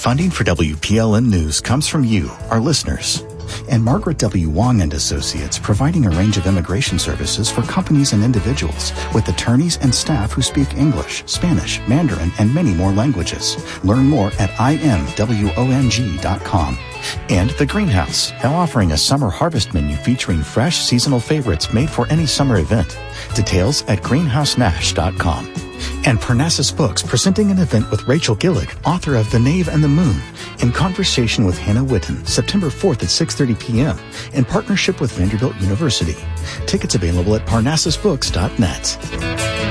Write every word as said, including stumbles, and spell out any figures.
Funding for W P L N News comes from you, our listeners, and Margaret W. Wong and Associates, providing a range of immigration services for companies and individuals with attorneys and staff who speak English, Spanish, Mandarin, and many more languages. Learn more at I M W O N G dot com. And The Greenhouse, now offering a summer harvest menu featuring fresh seasonal favorites made for any summer event. Details at greenhouse nash dot com. And Parnassus Books, presenting an event with Rachel Gillick, author of The Knave and the Moon, in conversation with Hannah Witten, September fourth at six thirty p.m., in partnership with Vanderbilt University. Tickets available at parnassus books dot net.